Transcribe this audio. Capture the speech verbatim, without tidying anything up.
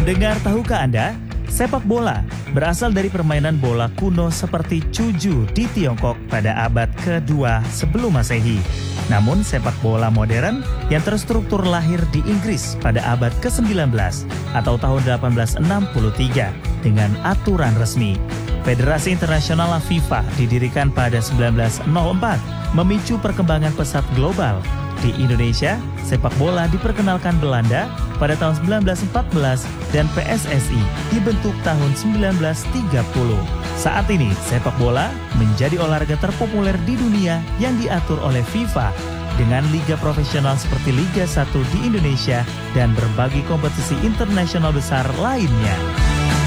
Pendengar, tahukah Anda, sepak bola berasal dari permainan bola kuno seperti cuju di Tiongkok pada abad kedua sebelum Masehi. Namun sepak bola modern yang terstruktur lahir di Inggris pada abad kesembilan belas atau tahun delapan belas enam puluh tiga dengan aturan resmi. Federasi Internasional FIFA didirikan pada sembilan belas nol empat, memicu perkembangan pesat global. Di Indonesia, sepak bola diperkenalkan Belanda pada tahun sembilan belas empat belas dan P S S I dibentuk tahun sembilan belas tiga puluh. Saat ini, sepak bola menjadi olahraga terpopuler di dunia yang diatur oleh FIFA dengan liga profesional seperti Liga satu di Indonesia dan berbagai kompetisi internasional besar lainnya.